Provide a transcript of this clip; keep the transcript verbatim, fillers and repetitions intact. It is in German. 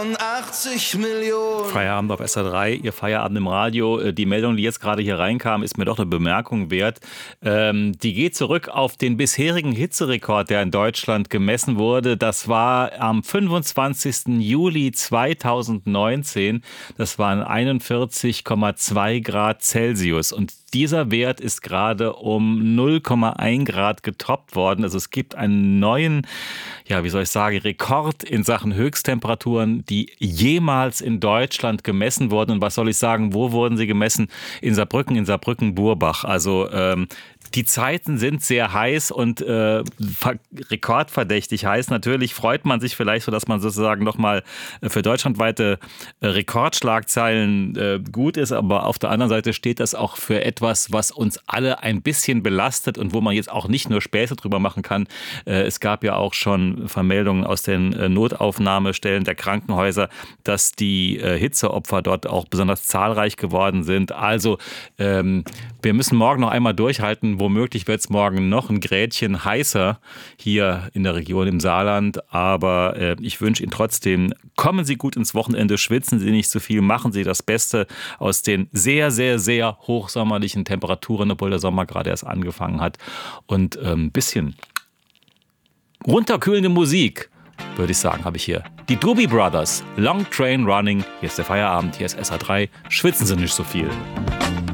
achtzig Millionen. Feierabend auf S R drei, Ihr Feierabend im Radio. Die Meldung, die jetzt gerade hier reinkam, ist mir doch eine Bemerkung wert. Ähm, die geht zurück auf den bisherigen Hitzerekord, der in Deutschland gemessen wurde. Das war am fünfundzwanzigsten Juli zweitausendneunzehn. Das waren einundvierzig Komma zwei Grad Celsius. Und dieser Wert ist gerade um null Komma eins Grad getoppt worden. Also es gibt einen neuen, ja, wie soll ich sagen, Rekord in Sachen Höchsttemperaturen, die jemals in Deutschland gemessen wurden. Und was soll ich sagen, wo wurden sie gemessen? In Saarbrücken, in Saarbrücken-Burbach. Also ähm, die Zeiten sind sehr heiß und äh, rekordverdächtig heiß. Natürlich freut man sich vielleicht so, dass man sozusagen nochmal für deutschlandweite äh, Rekordschlagzeilen äh, gut ist. Aber auf der anderen Seite steht das auch für etwas, was uns alle ein bisschen belastet und wo man jetzt auch nicht nur Späße drüber machen kann. Äh, es gab ja auch schon Vermeldungen aus den äh, Notaufnahmestellen der Krankenhäuser, dass die äh, Hitzeopfer dort auch besonders zahlreich geworden sind. Also ähm, wir müssen morgen noch einmal durchhalten. Womöglich wird es morgen noch ein Grätchen heißer hier in der Region im Saarland. Aber äh, ich wünsche Ihnen trotzdem, kommen Sie gut ins Wochenende, schwitzen Sie nicht zu viel, machen Sie das Beste aus den sehr, sehr, sehr hochsommerlichen Temperaturen, obwohl der Sommer gerade erst angefangen hat. Und ein ähm, bisschen runterkühlende Musik, würde ich sagen, habe ich hier. Die Doobie Brothers, Long Train Running. Hier ist der Feierabend, hier ist S R drei. Schwitzen Sie nicht so viel.